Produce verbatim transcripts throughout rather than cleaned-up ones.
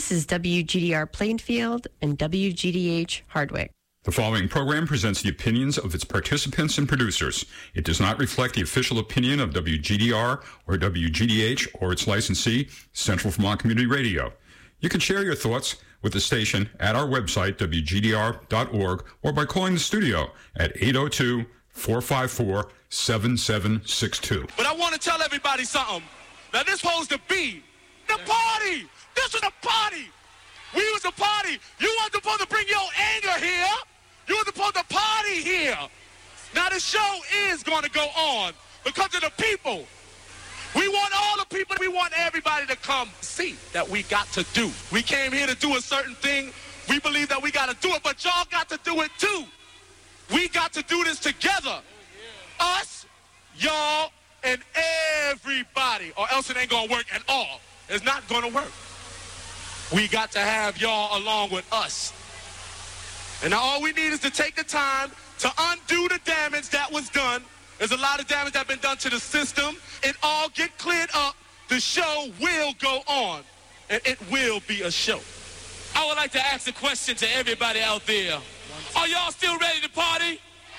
This is W G D R Plainfield and W G D H Hardwick. The following program presents the opinions of its participants and producers. It does not reflect the official opinion of W G D R or W G D H or its licensee, Central Vermont Community Radio. You can share your thoughts with the station at our website, W G D R dot org, or by calling the studio at eight oh two, four five four, seven seven six two. But I want to tell everybody something. Now, this supposed to be the party. This was a party. We was a party. You weren't supposed to bring your anger here. You were supposed to party here. Now, the show is going to go on because of the people. We want all the people. We want everybody to come see that we got to do. We came here to do a certain thing. We believe that we got to do it, but y'all got to do it too. We got to do this together. Us, y'all, and everybody, or else it ain't going to work at all. It's not going to work. We got to have y'all along with us. And now all we need is to take the time to undo the damage that was done. There's a lot of damage that's been done to the system. It all get cleared up. The show will go on, and it will be a show. I would like to ask a question to everybody out there. Are y'all still ready to party?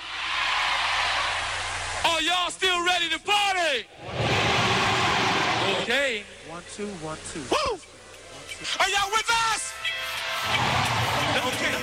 Are y'all still ready to party? Okay. One, two, one, two. Woo! Are y'all with us? Okay.